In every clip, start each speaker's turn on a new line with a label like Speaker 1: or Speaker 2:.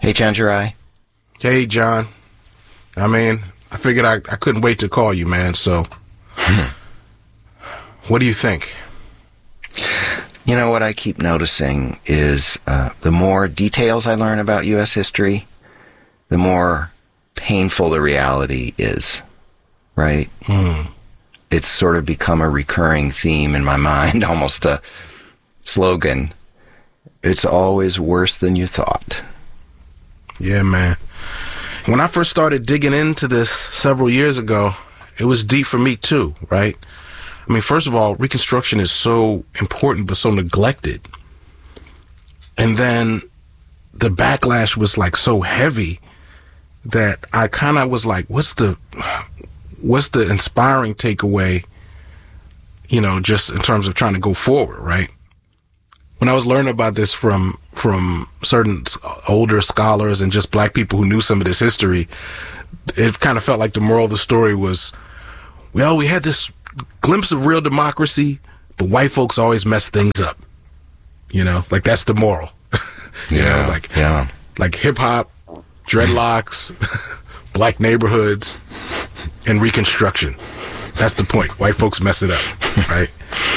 Speaker 1: Hey, Chandrai.
Speaker 2: Hey, John. I mean, I figured I couldn't wait to call you, man, so what do you think?
Speaker 1: You know, what I keep noticing is the more details I learn about U.S. history, the more painful the reality is, right? It's sort of become a recurring theme in my mind, almost a slogan. It's always worse than you thought.
Speaker 2: Yeah, man. When I first started digging into this several years ago, it was deep for me too, right? I mean, first of all, Reconstruction is so important but so neglected. And then the backlash was like so heavy that I kind of was like, what's the inspiring takeaway, you know, just in terms of trying to go forward, right? When I was learning about this from certain older scholars and just black people who knew some of this history, it kind of felt like the moral of the story was, well, we had this glimpse of real democracy, but white folks always mess things up. You know, like that's the moral. You know, like hip hop, dreadlocks, black neighborhoods, and Reconstruction. That's the point. White folks mess it up, right?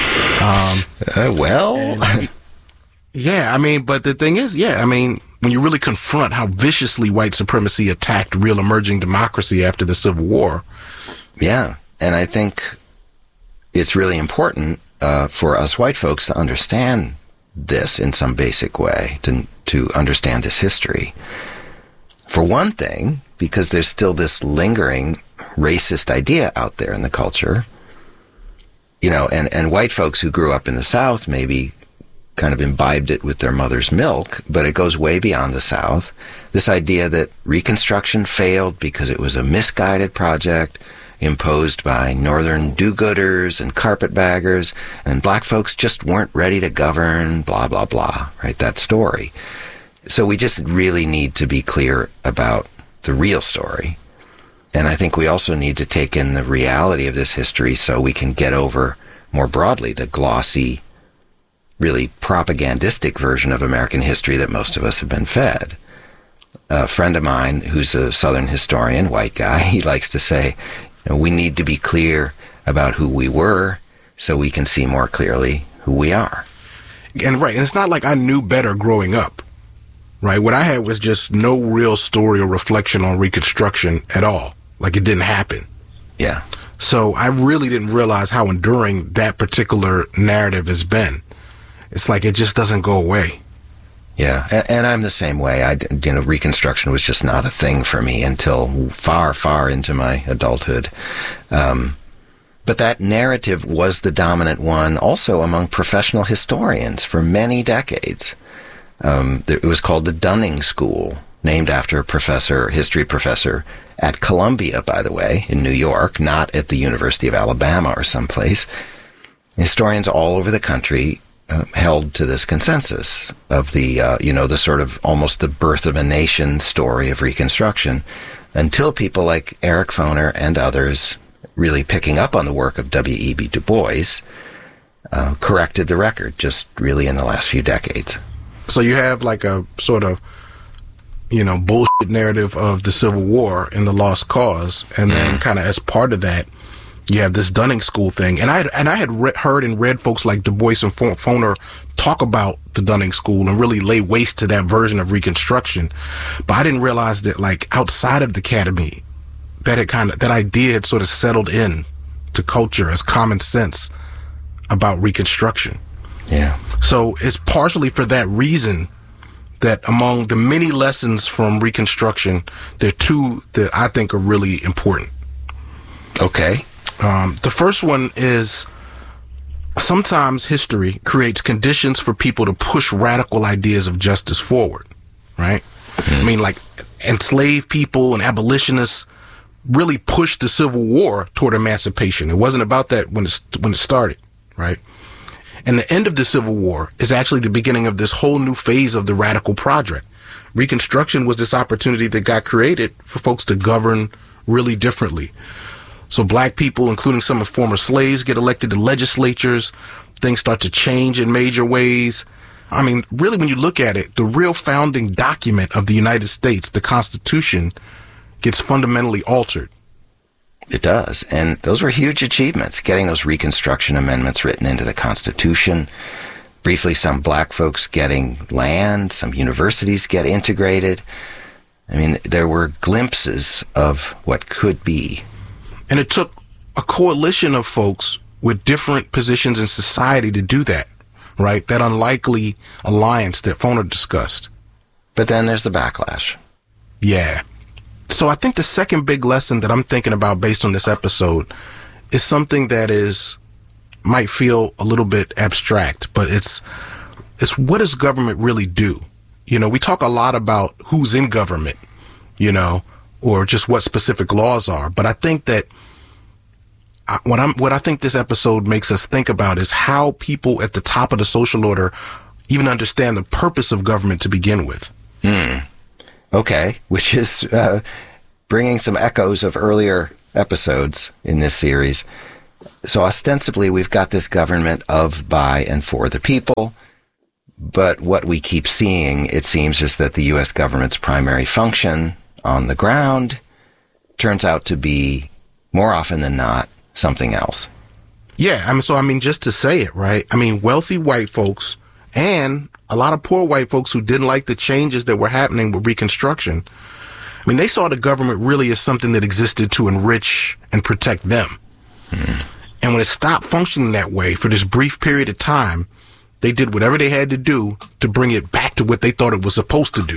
Speaker 2: Yeah, I mean, but the thing is, I mean, when you really confront how viciously white supremacy attacked real emerging democracy after the Civil War.
Speaker 1: Yeah, and I think it's really important for us white folks to understand this in some basic way, to understand this history. For one thing, because there's still this lingering racist idea out there in the culture, you know, and white folks who grew up in the South maybe kind of imbibed it with their mother's milk, but it goes way beyond the South. This idea that Reconstruction failed because it was a misguided project imposed by Northern do-gooders and carpetbaggers, and black folks just weren't ready to govern, blah, blah, blah, right? That story. So we just really need to be clear about the real story. And I think we also need to take in the reality of this history so we can get over, more broadly, the glossy, really propagandistic version of American history that most of us have been fed. A friend of mine who's a Southern historian, white guy, he likes to say, you know, we need to be clear about who we were so we can see more clearly who we are.
Speaker 2: And right, and it's not like I knew better growing up, right? What I had was just no real story or reflection on Reconstruction at all. Like it didn't happen.
Speaker 1: Yeah.
Speaker 2: So I really didn't realize how enduring that particular narrative has been. It's like it just doesn't go away.
Speaker 1: Yeah, and I'm the same way. Reconstruction was just not a thing for me until far, far into my adulthood. But that narrative was the dominant one also among professional historians for many decades. It was called the Dunning School, named after a history professor at Columbia, by the way, in New York, not at the University of Alabama or someplace. Historians all over the country held to this consensus of the sort of almost the birth of a nation story of Reconstruction, until people like Eric Foner and others, really picking up on the work of W.E.B. Du Bois, corrected the record just really in the last few decades.
Speaker 2: So you have like a sort of, bullshit narrative of the Civil War and the lost cause, and then kind of as part of that, you have this Dunning School thing. And I had heard and read folks like Du Bois and Foner talk about the Dunning School and really lay waste to that version of Reconstruction. But I didn't realize that, like, outside of the academy, that idea had sort of settled in to culture as common sense about Reconstruction.
Speaker 1: Yeah.
Speaker 2: So it's partially for that reason that among the many lessons from Reconstruction, there are two that I think are really important.
Speaker 1: Okay.
Speaker 2: The first one is sometimes history creates conditions for people to push radical ideas of justice forward, right? I mean, like, enslaved people and abolitionists really pushed the Civil War toward emancipation. It wasn't about that when it started, right? And the end of the Civil War is actually the beginning of this whole new phase of the radical project. Reconstruction was this opportunity that got created for folks to govern really differently. So black people, including some of former slaves, get elected to legislatures. Things start to change in major ways. I mean, really, when you look at it, the real founding document of the United States, the Constitution, gets fundamentally altered.
Speaker 1: It does. And those were huge achievements, getting those Reconstruction amendments written into the Constitution. Briefly, some black folks getting land, some universities get integrated. I mean, there were glimpses of what could be.
Speaker 2: And it took a coalition of folks with different positions in society to do that, right? That unlikely alliance that Foner discussed.
Speaker 1: But then there's the backlash.
Speaker 2: Yeah. So I think the second big lesson that I'm thinking about based on this episode is something that might feel a little bit abstract, but it's what does government really do? You know, we talk a lot about who's in government, you know, or just what specific laws are. But I think that what I think this episode makes us think about is how people at the top of the social order even understand the purpose of government to begin with.
Speaker 1: Okay, which is bringing some echoes of earlier episodes in this series. So ostensibly, we've got this government of, by, and for the people. But what we keep seeing, it seems, is that the U.S. government's primary function on the ground turns out to be, more often than not, something else.
Speaker 2: Yeah, I mean, just to say it, right? I mean, wealthy white folks and a lot of poor white folks who didn't like the changes that were happening with Reconstruction, I mean, they saw the government really as something that existed to enrich and protect them. And when it stopped functioning that way for this brief period of time, they did whatever they had to do to bring it back to what they thought it was supposed to do.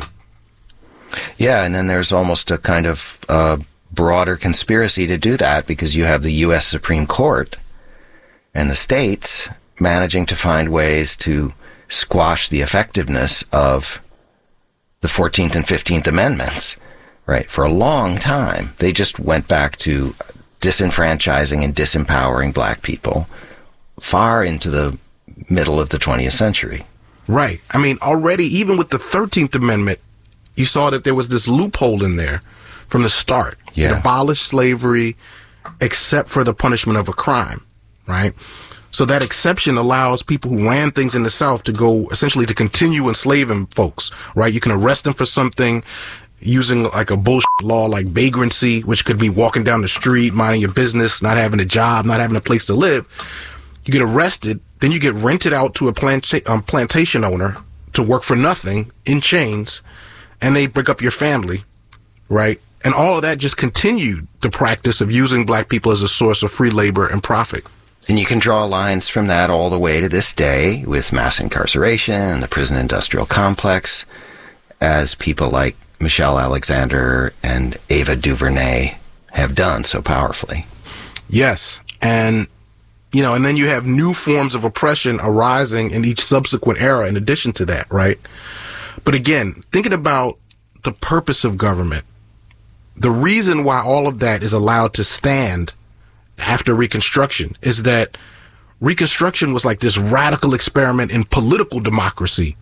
Speaker 1: Yeah, and then there's almost a kind of broader conspiracy to do that, because you have the U.S. Supreme Court and the states managing to find ways to squash the effectiveness of the 14th and 15th Amendments, right? For a long time, they just went back to disenfranchising and disempowering black people far into the middle of the 20th century.
Speaker 2: Right. I mean, already, even with the 13th Amendment, you saw that there was this loophole in there from the start.
Speaker 1: Yeah.
Speaker 2: It abolished slavery except for the punishment of a crime, right? So that exception allows people who ran things in the South to go essentially to continue enslaving folks, right? You can arrest them for something using like a bullshit law like vagrancy, which could be walking down the street, minding your business, not having a job, not having a place to live. You get arrested, then you get rented out to a plantation owner to work for nothing in chains, and they break up your family, right? And all of that just continued the practice of using black people as a source of free labor and profit.
Speaker 1: And you can draw lines from that all the way to this day with mass incarceration and the prison industrial complex, as people like Michelle Alexander and Ava DuVernay have done so powerfully.
Speaker 2: Yes. And, you know, and then you have new forms of oppression arising in each subsequent era in addition to that, right? But again, thinking about the purpose of government, the reason why all of that is allowed to stand after Reconstruction is that Reconstruction was like this radical experiment in political democracy.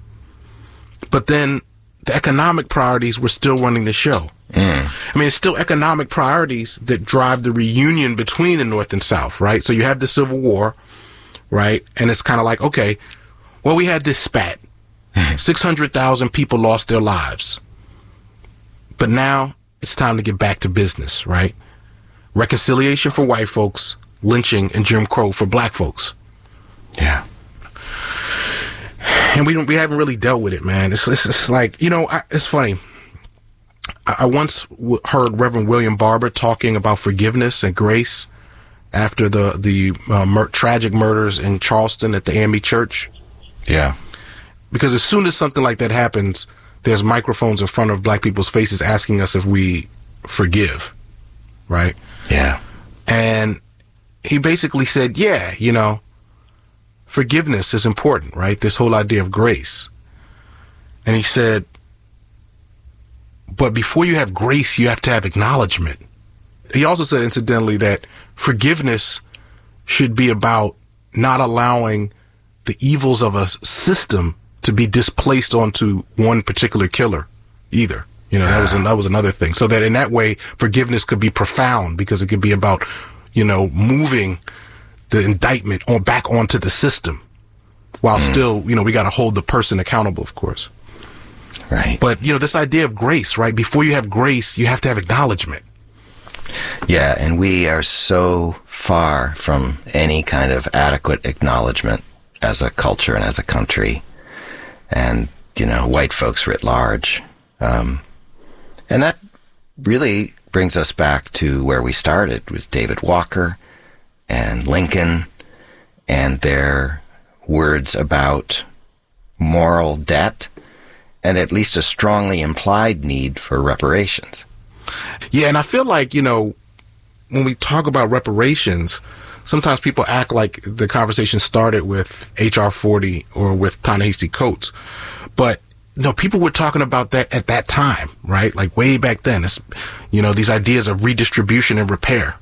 Speaker 2: But then the economic priorities were still running the show. I mean, it's still economic priorities that drive the reunion between the North and South, right? So you have the Civil War, right? And it's kind of like, okay, well, we had this spat. 600,000 people lost their lives. But now it's time to get back to business, right? Reconciliation for white folks, lynching and Jim Crow for black folks.
Speaker 1: Yeah.
Speaker 2: And we haven't really dealt with it, man. It's like, you know, it's funny. I once heard Reverend William Barber talking about forgiveness and grace after the tragic murders in Charleston at the AME Church.
Speaker 1: Yeah.
Speaker 2: Because as soon as something like that happens, there's microphones in front of black people's faces asking us if we forgive, right?
Speaker 1: Yeah.
Speaker 2: And he basically said, yeah, you know, forgiveness is important, right? This whole idea of grace. And he said, but before you have grace, you have to have acknowledgement. He also said, incidentally, that forgiveness should be about not allowing the evils of a system to be displaced onto one particular killer either. You know, that was another thing. So that in that way, forgiveness could be profound because it could be about, you know, moving the indictment back onto the system. while still, we got to hold the person accountable, of course.
Speaker 1: Right.
Speaker 2: But, this idea of grace, right? Before you have grace, you have to have acknowledgement.
Speaker 1: Yeah, and we are so far from any kind of adequate acknowledgement as a culture and as a country, and, white folks writ large. And that really brings us back to where we started with David Walker and Lincoln and their words about moral debt and at least a strongly implied need for reparations.
Speaker 2: Yeah, and I feel like, when we talk about reparations, sometimes people act like the conversation started with H.R. 40 or with Ta-Nehisi Coates. But, people were talking about that at that time, right? Like way back then. It's, these ideas of redistribution and repair.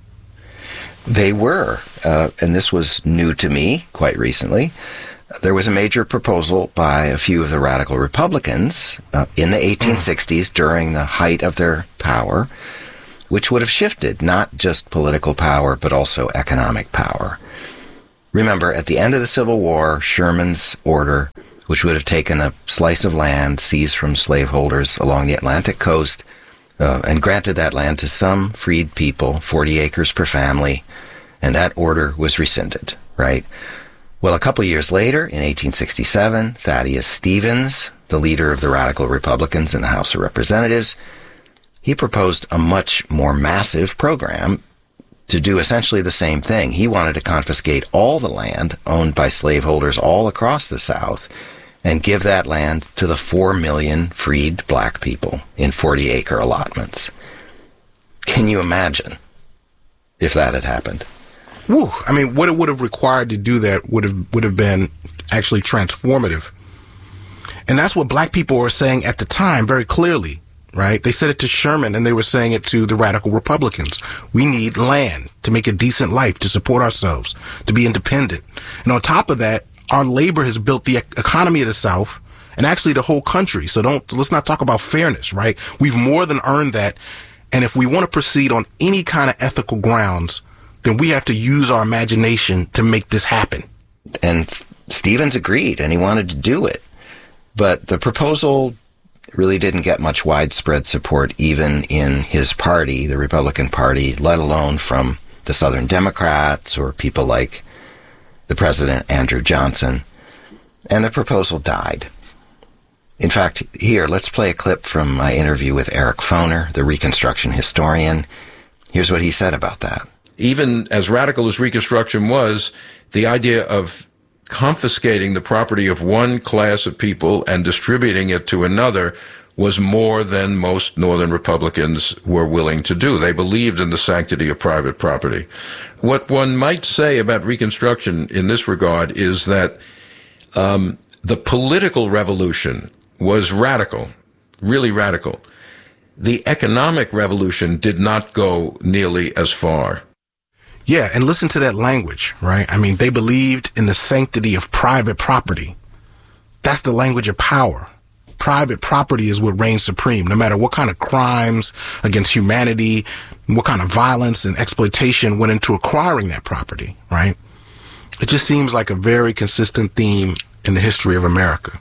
Speaker 1: They were, and this was new to me quite recently. There was a major proposal by a few of the radical Republicans in the 1860s during the height of their power, which would have shifted not just political power, but also economic power. Remember, at the end of the Civil War, Sherman's order, which would have taken a slice of land seized from slaveholders along the Atlantic coast and granted that land to some freed people, 40 acres per family, and that order was rescinded, right? Well, a couple years later, in 1867, Thaddeus Stevens, the leader of the radical Republicans in the House of Representatives, he proposed a much more massive program to do essentially the same thing. He wanted to confiscate all the land owned by slaveholders all across the South and give that land to the 4 million freed black people in 40-acre allotments. Can you imagine if that had happened?
Speaker 2: Woo. I mean, what it would have required to do that would have been actually transformative. And that's what black people were saying at the time very clearly, right? They said it to Sherman and they were saying it to the radical Republicans. We need land to make a decent life, to support ourselves, to be independent. And on top of that, our labor has built the economy of the South and actually the whole country. So let's not talk about fairness, right? We've more than earned that. And if we want to proceed on any kind of ethical grounds, then we have to use our imagination to make this happen.
Speaker 1: And Stevens agreed, and he wanted to do it. But the proposal really didn't get much widespread support even in his party, the Republican Party, let alone from the Southern Democrats or people like the President Andrew Johnson. And the proposal died. In fact, here, let's play a clip from my interview with Eric Foner, the Reconstruction historian. Here's what he said about that.
Speaker 3: Even as radical as Reconstruction was, the idea of confiscating the property of one class of people and distributing it to another was more than most Northern Republicans were willing to do. They believed in the sanctity of private property. What one might say about Reconstruction in this regard is that the political revolution was radical, really radical. The economic revolution did not go nearly as far.
Speaker 2: Yeah, and listen to that language, right? I mean, they believed in the sanctity of private property. That's the language of power. Private property is what reigns supreme, no matter what kind of crimes against humanity, what kind of violence and exploitation went into acquiring that property, right? It just seems like a very consistent theme in the history of America.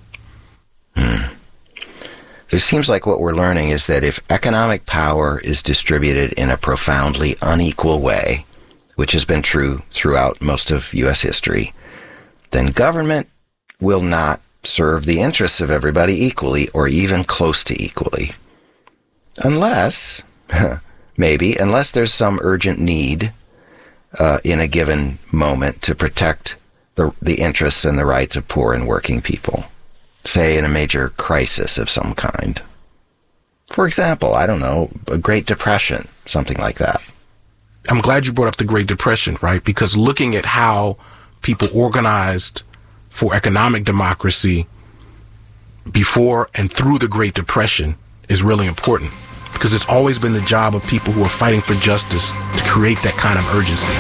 Speaker 1: It seems like what we're learning is that if economic power is distributed in a profoundly unequal way, which has been true throughout most of U.S. history, then government will not serve the interests of everybody equally or even close to equally. Unless, unless there's some urgent need in a given moment to protect the interests and the rights of poor and working people, say in a major crisis of some kind. For example, I don't know, a Great Depression, something like that.
Speaker 2: I'm glad you brought up the Great Depression, right? Because looking at how people organized for economic democracy before and through the Great Depression is really important, because it's always been the job of people who are fighting for justice to create that kind of urgency.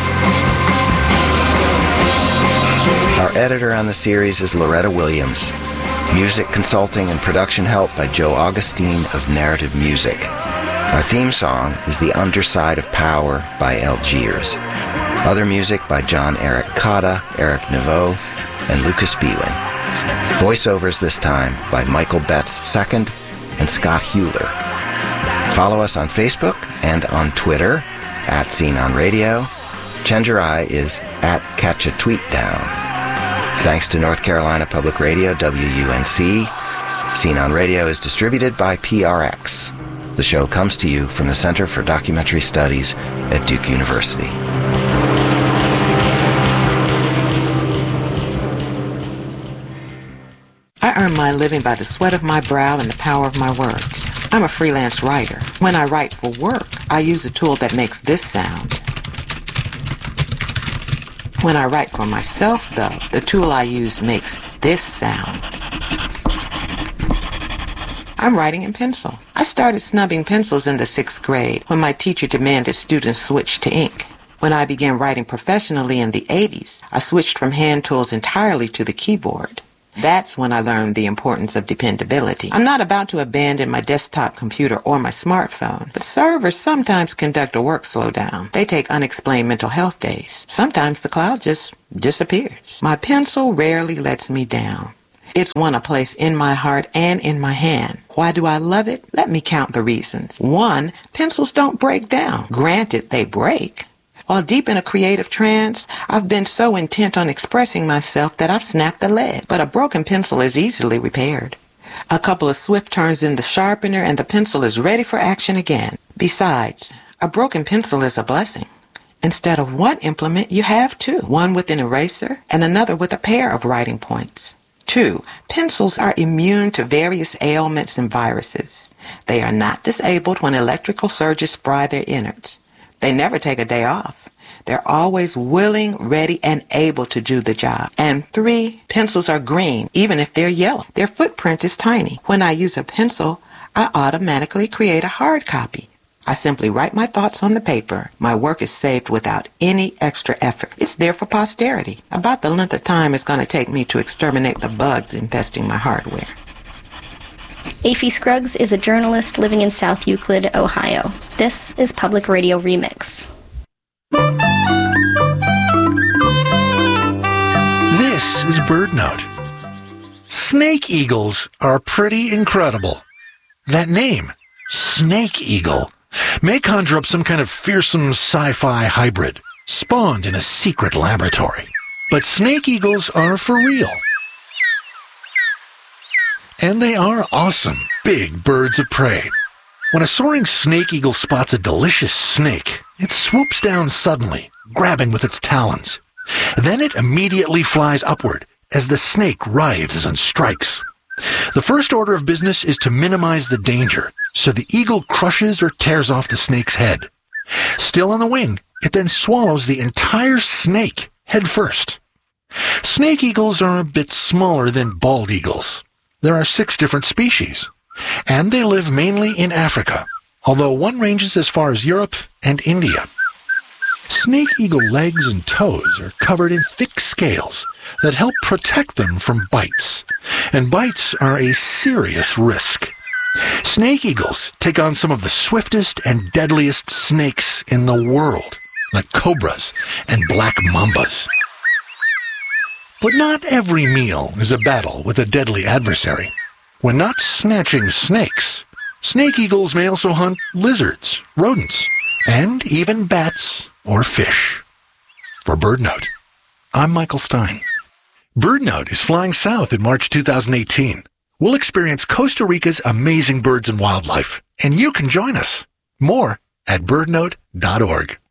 Speaker 1: Our editor on the series is Loretta Williams. Music consulting and production help by Joe Augustine of Narrative Music. Our theme song is The Underside of Power by Algiers. Other music by John Eric Cotta, Eric Naveau, and Lucas Biewen. Voiceovers this time by Michael Betts II and Scott Hewler. Follow us on Facebook and on Twitter at Scene on Radio. Chenjerai is at Catch a Tweet Down. Thanks to North Carolina Public Radio, WUNC. Scene on Radio is distributed by PRX. The show comes to you from the Center for Documentary Studies at Duke University.
Speaker 4: I earn my living by the sweat of my brow and the power of my words. I'm a freelance writer. When I write for work, I use a tool that makes this sound. When I write for myself, though, the tool I use makes this sound. I'm writing in pencil. I started snubbing pencils in the 6th grade when my teacher demanded students switch to ink. When I began writing professionally in the 80s, I switched from hand tools entirely to the keyboard. That's when I learned the importance of dependability. I'm not about to abandon my desktop computer or my smartphone, but servers sometimes conduct a work slowdown. They take unexplained mental health days. Sometimes the cloud just disappears. My pencil rarely lets me down. It's won a place in my heart and in my hand. Why do I love it? Let me count the reasons. 1, pencils don't break down. Granted, they break. While deep in a creative trance, I've been so intent on expressing myself that I've snapped the lead. But a broken pencil is easily repaired. A couple of swift turns in the sharpener and the pencil is ready for action again. Besides, a broken pencil is a blessing. Instead of one implement, you have 2. One with an eraser and another with a pair of writing points. 2, pencils are immune to various ailments and viruses. They are not disabled when electrical surges fry their innards. They never take a day off. They're always willing, ready, and able to do the job. And 3, pencils are green, even if they're yellow. Their footprint is tiny. When I use a pencil, I automatically create a hard copy. I simply write my thoughts on the paper. My work is saved without any extra effort. It's there for posterity, about the length of time it's going to take me to exterminate the bugs infesting my hardware.
Speaker 5: Aphie Scruggs is a journalist living in South Euclid, Ohio. This is Public Radio Remix.
Speaker 6: This is BirdNote. Snake eagles are pretty incredible. That name, Snake Eagle, may conjure up some kind of fearsome sci-fi hybrid, spawned in a secret laboratory. But snake eagles are for real. And they are awesome, big birds of prey. When a soaring snake eagle spots a delicious snake, it swoops down suddenly, grabbing with its talons. Then it immediately flies upward as the snake writhes and strikes. The first order of business is to minimize the danger, so the eagle crushes or tears off the snake's head. Still on the wing, it then swallows the entire snake head first. Snake eagles are a bit smaller than bald eagles. There are 6 different species, and they live mainly in Africa, although one ranges as far as Europe and India. Snake eagle legs and toes are covered in thick scales that help protect them from bites, and bites are a serious risk. Snake eagles take on some of the swiftest and deadliest snakes in the world, like cobras and black mambas. But not every meal is a battle with a deadly adversary. When not snatching snakes, snake eagles may also hunt lizards, rodents, and even bats or fish. For BirdNote, I'm Michael Stein. BirdNote is flying south in March 2018. We'll experience Costa Rica's amazing birds and wildlife, and you can join us. More at birdnote.org.